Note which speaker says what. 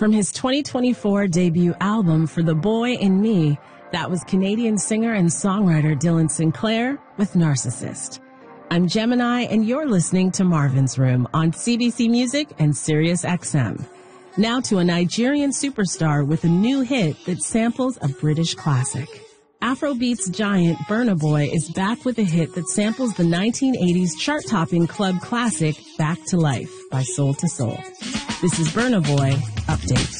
Speaker 1: From his 2024 debut album For the Boy in Me, that was Canadian singer and songwriter Dylan Sinclair with Narcissist. I'm Gemini, and you're listening to Marvin's Room on CBC Music and Sirius XM. Now to a Nigerian superstar with a new hit that samples a British classic. Afrobeats giant Burna Boy is back with a hit that samples the 1980s chart-topping club classic Back to Life by Soul II Soul. This is Burna Boy Update.